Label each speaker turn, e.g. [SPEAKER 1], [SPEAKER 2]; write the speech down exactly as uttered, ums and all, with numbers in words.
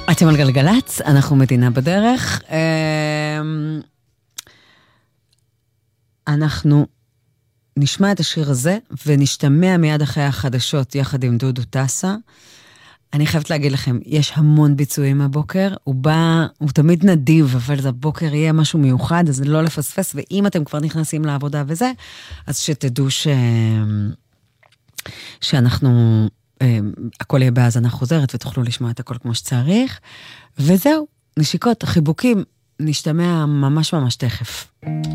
[SPEAKER 1] אתם על גלגלץ, אנחנו מדינה בדרך. אנחנו נשמע את השיר הזה, ונשתמע מיד אחרי החדשות, יחד עם דודו טסה. אני חייבת להגיד לכם, יש המון ביצועים הבוקר, הוא בא, הוא תמיד נדיב, אבל הבוקר יהיה משהו מיוחד, אז לא לפספס, ואם אתם כבר נכנסים לעבודה וזה, אז שתדעו ש... שאנחנו... הכל יהיה בהאזנה חוזרת ותוכלו לשמוע את הכל כמו שצריך. וזהו, נשיקות, חיבוקים, נשתמע ממש ממש תכף.